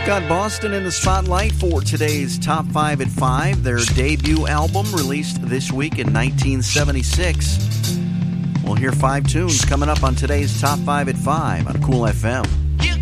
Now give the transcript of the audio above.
Got Boston in the spotlight for today's Top 5 at 5, their debut album released this week in 1976. We'll hear 5 tunes coming up on today's Top 5 at 5 on Cool FM.